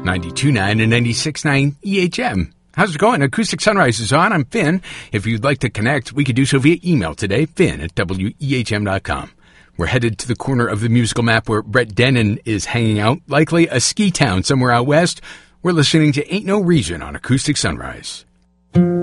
92.9 and 96.9 EHM. How's it going? Acoustic Sunrise is on. I'm Finn. If you'd like to connect, we could do so via email today, finn@wehm.com. We're headed to the corner of the musical map where Brett Dennen is hanging out, likely a ski town somewhere out west. We're listening to Ain't No Reason on Acoustic Sunrise.